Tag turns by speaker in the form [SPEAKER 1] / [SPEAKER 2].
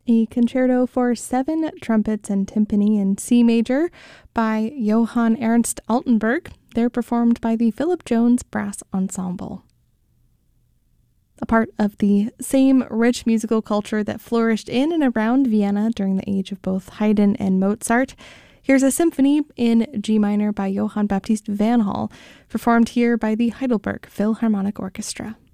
[SPEAKER 1] a concerto for 7 trumpets and timpani in C major by Johann Ernst Altenburg. They're performed by the Philip Jones Brass Ensemble. A part of the same rich musical culture that flourished in and around Vienna during the age of both Haydn and Mozart. Here's a symphony in G minor by Johann Baptist van Hall, performed here by the Heidelberg Philharmonic Orchestra.